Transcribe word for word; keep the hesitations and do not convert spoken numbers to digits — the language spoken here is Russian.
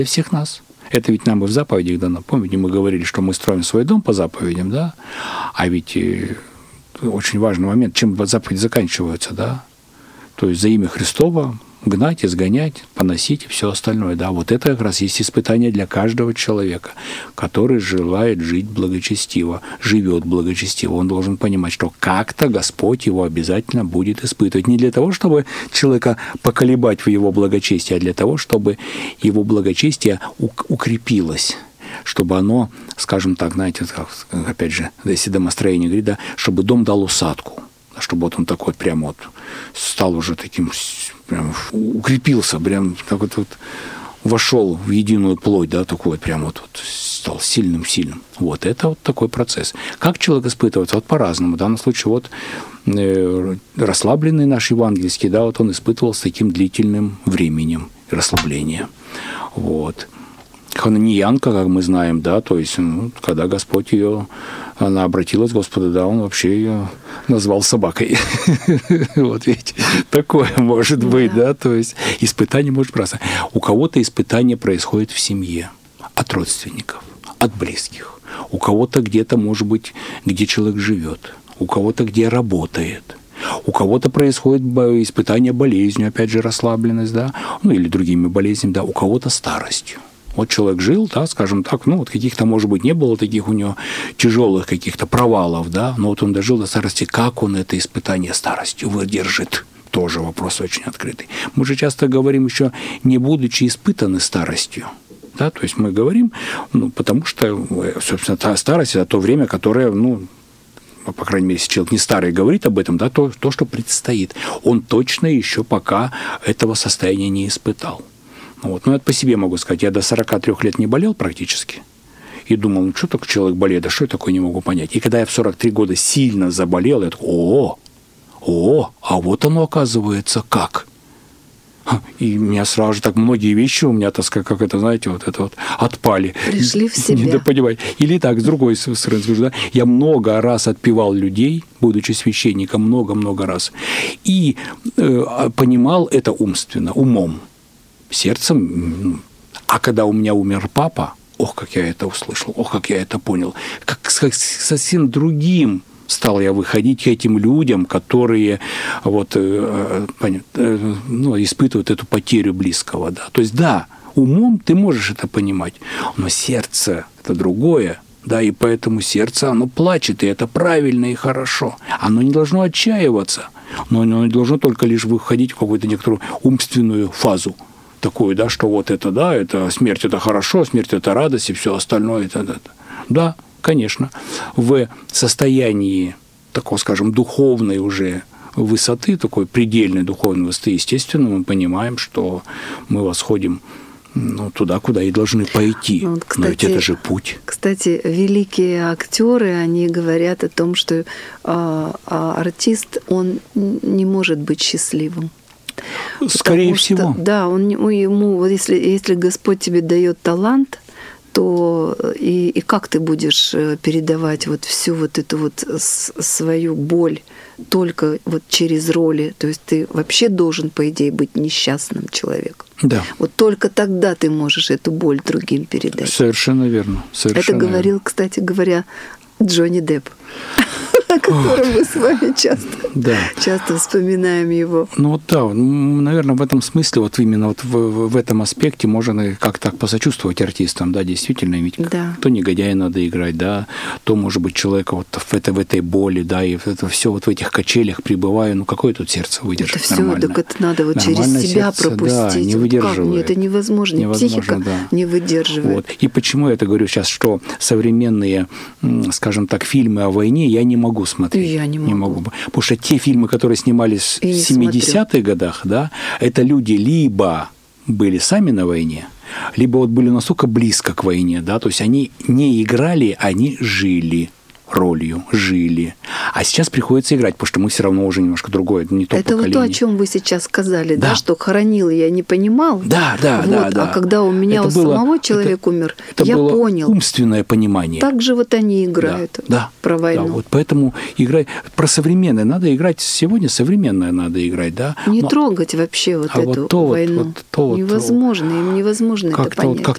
для всех нас. Это ведь нам и в заповедях дано. Помните, мы говорили, что мы строим свой дом по заповедям, да? А ведь очень важный момент, чем заповеди заканчиваются, да? То есть за имя Христово гнать, изгонять, поносить и все остальное. Да, вот это как раз есть испытание для каждого человека, который желает жить благочестиво, живет благочестиво. Он должен понимать, что как-то Господь его обязательно будет испытывать. Не для того, чтобы человека поколебать в его благочестии, а для того, чтобы его благочестие укрепилось, чтобы оно, скажем так, знаете, опять же, если домостроение говорит, да, чтобы дом дал усадку, чтобы вот он такой прямо вот стал уже таким, прям укрепился, прям так вот, вот вошел в единую плоть, да, такой прям вот, вот стал сильным-сильным. Вот это вот такой процесс. Как человек испытывается? Вот по-разному. В данном случае вот э, расслабленный наш евангельский, да, вот он испытывал с таким длительным временем расслабления. Вот. Хананеянка, как мы знаем, да, то есть, ну, когда Господь ее, она обратилась к Господу, да, он вообще ее назвал собакой. Вот ведь такое может быть, да, то есть испытание может просто. У кого-то испытание происходит в семье, от родственников, от близких. У кого-то где-то, может быть, где человек живет, у кого-то где работает. У кого-то происходит испытание болезнью, опять же, расслабленность, да, ну или другими болезнями, да, у кого-то старостью. Вот человек жил, да, скажем так, ну, вот каких-то, может быть, не было таких у него тяжелых каких-то провалов, да, но вот он дожил до старости, как он это испытание старостью выдержит? Тоже вопрос очень открытый. Мы же часто говорим еще, не будучи испытаны старостью, да, то есть мы говорим, ну, потому что, собственно, та старость – это то время, которое, ну, по крайней мере, если человек не старый говорит об этом, да, то, то, что предстоит. Он точно еще пока этого состояния не испытал. Вот. Ну, это по себе могу сказать. Я до сорока трёх лет не болел практически. И думал, ну, что такое человек болеет, да что я такое не могу понять. И когда я в сорок три года сильно заболел, я такой, о, о, а вот оно оказывается как. И у меня сразу же так многие вещи у меня, так сказать, как это, знаете, вот это вот отпали. Пришли в себя. Да, понимаете. Или так, с другой стороны скажу, да, я много раз отпевал людей, будучи священником, много-много раз. И э, понимал это умственно, умом. Сердцем. А когда у меня умер папа, ох, как я это услышал, ох, как я это понял, как, как совсем другим стал я выходить к этим людям, которые вот, э, э, ну, испытывают эту потерю близкого. Да. То есть, да, умом ты можешь это понимать, но сердце – это другое. Да, и поэтому сердце, оно плачет, и это правильно и хорошо. Оно не должно отчаиваться, но оно не должно только лишь выходить в какую-то некоторую умственную фазу. Такое, да, что вот это, да, это смерть – это хорошо, смерть – это радость, и все остальное – это, это. Да, конечно, в состоянии такого, скажем, духовной уже высоты, такой предельной духовной высоты, естественно, мы понимаем, что мы восходим, ну, туда, куда и должны пойти. Ну, вот, кстати, но ведь это же путь. Кстати, великие актеры, они говорят о том, что э, артист, он не может быть счастливым. Скорее Потому всего. Что, да, он, ему, вот если, если Господь тебе дает талант, то и, и как ты будешь передавать вот всю вот эту вот свою боль только вот через роли? То есть ты вообще должен, по идее, быть несчастным человеком. Да. Вот только тогда ты можешь эту боль другим передать. Совершенно верно. Совершенно Это говорил, верно. Кстати говоря, Джонни Депп, о котором мы с вами часто, да. часто вспоминаем его. Ну вот да, наверное, в этом смысле, вот именно вот в, в этом аспекте можно как-то посочувствовать артистам, да, действительно, ведь да. то негодяя надо играть, да, то, может быть, человека вот в, это, в этой боли, да, и это все вот в этих качелях пребывая, ну какое тут сердце выдержит это нормально? Все, так это надо вот Нормальное через себя сердце, пропустить. Да, не вот выдерживает. Как? Это невозможно, невозможно психика да. не выдерживает. Вот. И почему я это говорю сейчас, что современные, скажем так, фильмы о войне я не могу смотреть. Я не могу. Не могу. Потому что те фильмы, которые снимались в семидесятых годах, да, это люди либо были сами на войне, либо вот были настолько близко к войне, да, то есть они не играли, они жили ролью, жили. А сейчас приходится играть, потому что мы все равно уже немножко другое, не то это поколение. Вот то, о чем вы сейчас сказали, да, да что хоронил я не понимал. Да, да, вот, да, а да. когда у меня это у было, самого человек это, умер, это я было понял. Умственное понимание. Так же вот они играют да, да, про войну. Да, вот поэтому играть про современное надо играть сегодня, современное надо играть, да. Не Но, трогать вообще вот а эту вот то, войну. Вот, то, невозможно, вот, им невозможно как это понять. Вот, как